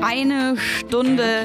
Eine Stunde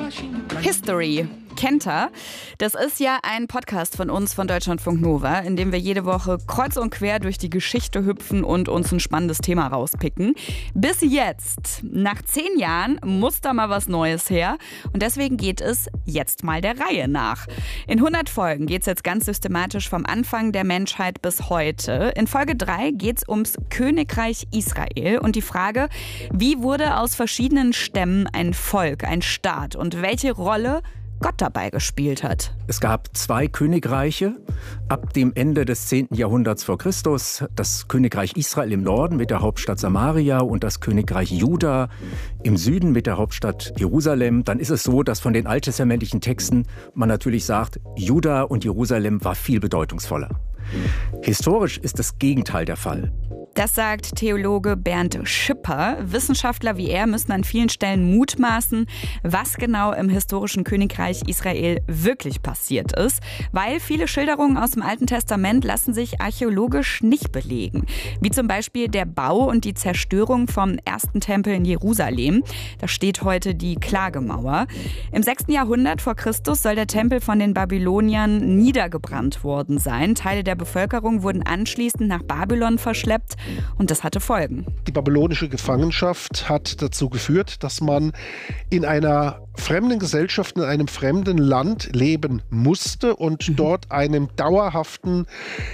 History. Kennt ihr? Das ist ja ein Podcast von uns von Deutschlandfunk Nova, in dem wir jede Woche kreuz und quer durch die Geschichte hüpfen und uns ein spannendes Thema rauspicken. Bis jetzt, nach 10 Jahren, muss da mal was Neues her. Und deswegen geht es jetzt mal der Reihe nach. In 100 Folgen geht es jetzt ganz systematisch vom Anfang der Menschheit bis heute. In Folge 3 geht es ums Königreich Israel und die Frage, wie wurde aus verschiedenen Stämmen ein Volk, ein Staat und welche Rolle Gott dabei gespielt hat. Es gab 2 Königreiche ab dem Ende des 10. Jahrhunderts vor Christus. Das Königreich Israel im Norden mit der Hauptstadt Samaria und das Königreich Juda im Süden mit der Hauptstadt Jerusalem. Dann ist es so, dass von den alttestamentlichen Texten man natürlich sagt, Juda und Jerusalem war viel bedeutungsvoller. Historisch ist das Gegenteil der Fall. Das sagt Theologe Bernd Schipper. Wissenschaftler wie er müssen an vielen Stellen mutmaßen, was genau im historischen Königreich Israel wirklich passiert ist, weil viele Schilderungen aus dem Alten Testament lassen sich archäologisch nicht belegen. Wie zum Beispiel der Bau und die Zerstörung vom ersten Tempel in Jerusalem. Da steht heute die Klagemauer. Im 6. Jahrhundert vor Christus soll der Tempel von den Babyloniern niedergebrannt worden sein. Teile der Bevölkerung wurden anschließend nach Babylon verschleppt. Und das hatte Folgen. Die babylonische Gefangenschaft hat dazu geführt, dass man in einer fremden Gesellschaft, in einem fremden Land leben musste und dort einem dauerhaften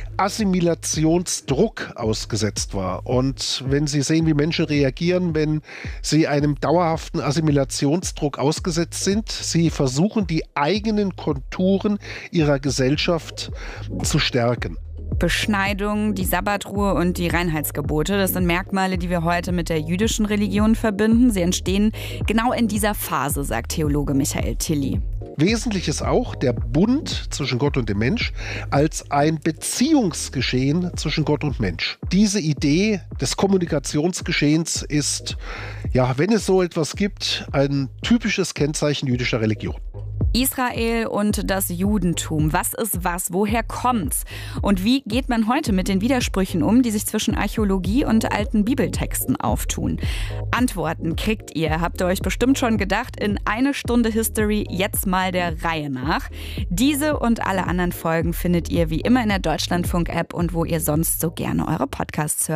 Assimilationsdruck ausgesetzt war. Und wenn Sie sehen, wie Menschen reagieren, wenn sie einem dauerhaften Assimilationsdruck ausgesetzt sind, sie versuchen, die eigenen Konturen ihrer Gesellschaft zu stärken. Beschneidung, die Sabbatruhe und die Reinheitsgebote, das sind Merkmale, die wir heute mit der jüdischen Religion verbinden. Sie entstehen genau in dieser Phase, sagt Theologe Michael Tilly. Wesentlich ist auch der Bund zwischen Gott und dem Mensch als ein Beziehungsgeschehen zwischen Gott und Mensch. Diese Idee des Kommunikationsgeschehens ist, ja, wenn es so etwas gibt, ein typisches Kennzeichen jüdischer Religion. Israel und das Judentum. Was ist was? Woher kommt's? Und wie geht man heute mit den Widersprüchen um, die sich zwischen Archäologie und alten Bibeltexten auftun? Antworten kriegt ihr, habt ihr euch bestimmt schon gedacht, in eine Stunde History jetzt mal der Reihe nach. Diese und alle anderen Folgen findet ihr wie immer in der Deutschlandfunk-App und wo ihr sonst so gerne eure Podcasts hört.